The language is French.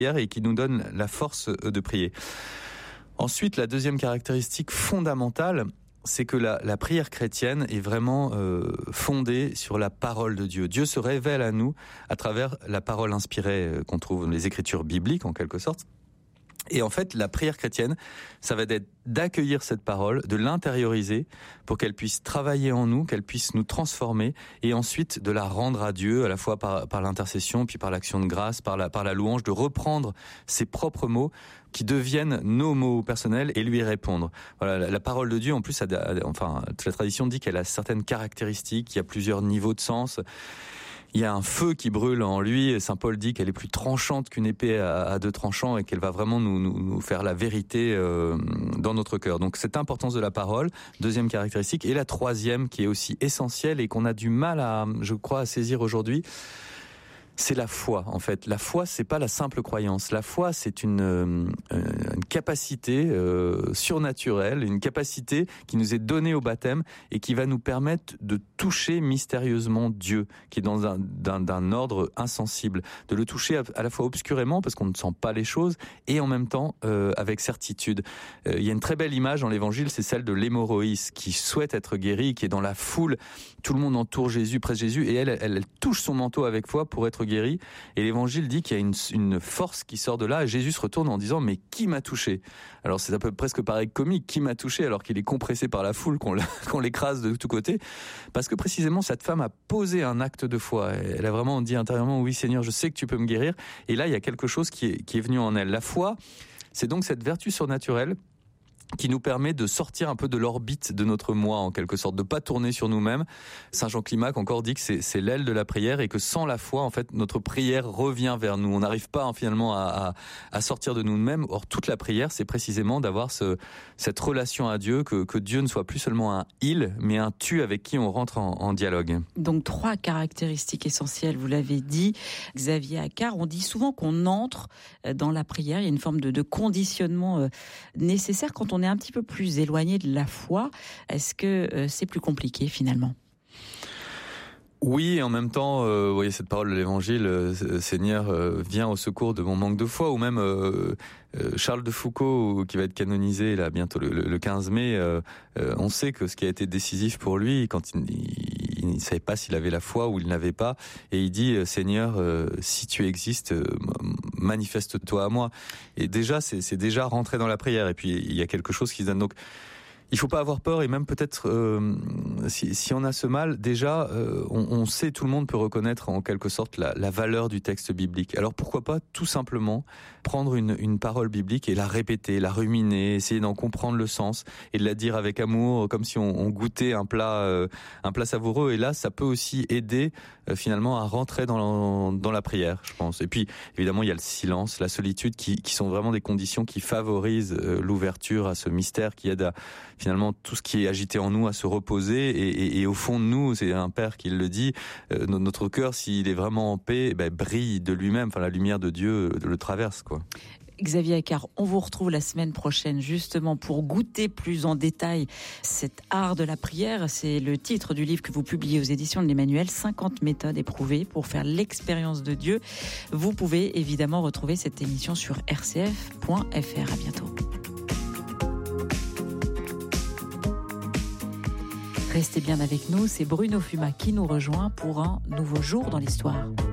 et qui nous donne la force de prier. Ensuite, la deuxième caractéristique fondamentale, c'est que la prière chrétienne est vraiment fondée sur la parole de Dieu. Dieu se révèle à nous à travers la parole inspirée qu'on trouve dans les Écritures bibliques, en quelque sorte. Et en fait, la prière chrétienne, ça va être d'accueillir cette parole, de l'intérioriser pour qu'elle puisse travailler en nous, qu'elle puisse nous transformer, et ensuite de la rendre à Dieu, à la fois par l'intercession, puis par l'action de grâce, par la louange, de reprendre ses propres mots qui deviennent nos mots personnels et lui répondre. Voilà, la parole de Dieu, en plus, toute la tradition dit qu'elle a certaines caractéristiques, il y a plusieurs niveaux de sens. Il y a un feu qui brûle en lui. Saint Paul dit qu'elle est plus tranchante qu'une épée à deux tranchants et qu'elle va vraiment nous faire la vérité dans notre cœur. Donc cette importance de la parole, deuxième caractéristique. Et la troisième qui est aussi essentielle et qu'on a du mal à saisir aujourd'hui, c'est la foi, en fait. La foi, c'est pas la simple croyance. La foi, c'est une capacité surnaturelle, une capacité qui nous est donnée au baptême et qui va nous permettre de toucher mystérieusement Dieu, qui est dans d'un ordre insensible, de le toucher à la fois obscurément parce qu'on ne sent pas les choses et en même temps avec certitude. Il y a une très belle image dans l'Évangile, c'est celle de l'hémorroïs qui souhaite être guérie, qui est dans la foule. Tout le monde entoure Jésus, presse Jésus, et elle touche son manteau avec foi pour être guérie. Et l'Évangile dit qu'il y a une force qui sort de là. Et Jésus se retourne en disant « Mais qui m'a touché ?» Alors c'est un peu presque pareil comique, qui m'a touché alors qu'il est compressé par la foule, qu'on l'écrase de tous côtés. Parce que précisément cette femme a posé un acte de foi. Elle a vraiment dit intérieurement « Oui Seigneur, je sais que tu peux me guérir. » Et là il y a quelque chose qui est venu en elle. La foi, c'est donc cette vertu surnaturelle qui nous permet de sortir un peu de l'orbite de notre moi, en quelque sorte, de pas tourner sur nous-mêmes. Saint Jean Climac encore dit que c'est l'aile de la prière et que sans la foi, en fait, notre prière revient vers nous. On n'arrive pas finalement à sortir de nous-mêmes. Or, toute la prière, c'est précisément d'avoir cette relation à Dieu, que Dieu ne soit plus seulement un il, mais un tu avec qui on rentre en dialogue. Donc, 3 caractéristiques essentielles, vous l'avez dit, Xavier Accart. On dit souvent qu'on entre dans la prière. Il y a une forme de conditionnement nécessaire quand on est un petit peu plus éloigné de la foi. Est-ce que c'est plus compliqué finalement ? Oui, et en même temps, vous voyez cette parole de l'Évangile, Seigneur, viens au secours de mon manque de foi, ou même Charles de Foucault, qui va être canonisé là bientôt le 15 mai, on sait que ce qui a été décisif pour lui, quand il ne savait pas s'il avait la foi ou il n'avait pas, et il dit Seigneur, si tu existes, manifeste-toi à moi. Et déjà, c'est déjà rentrer dans la prière. Et puis il y a quelque chose qui se donne. Donc il faut pas avoir peur, et même peut-être si on a ce mal, déjà on sait, tout le monde peut reconnaître en quelque sorte la valeur du texte biblique. Alors pourquoi pas tout simplement prendre une parole biblique et la répéter, la ruminer, essayer d'en comprendre le sens et de la dire avec amour, comme si on goûtait un plat savoureux. Et là, ça peut aussi aider finalement à rentrer dans la prière, je pense. Et puis évidemment, il y a le silence, la solitude, qui sont vraiment des conditions qui favorisent l'ouverture à ce mystère, qui aide à finalement tout ce qui est agité en nous à se reposer, et au fond de nous, c'est un père qui le dit, notre cœur, s'il est vraiment en paix, brille de lui-même, enfin la lumière de Dieu le traverse, quoi. Xavier Accart, on vous retrouve la semaine prochaine justement pour goûter plus en détail cet art de la prière. C'est le titre du livre que vous publiez aux éditions de l'Emmanuel, 50 méthodes éprouvées pour faire l'expérience de Dieu. Vous pouvez évidemment retrouver cette émission sur rcf.fr. À bientôt. Restez bien avec nous, c'est Bruno Fuma qui nous rejoint pour un nouveau jour dans l'histoire.